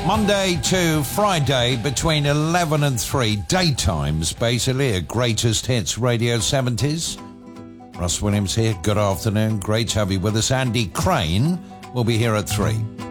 Monday to Friday between 11 and 3, daytimes basically at Greatest Hits Radio 70s. Russ Williams here, good afternoon, great to have you with us. Andy Crane will be here at 3.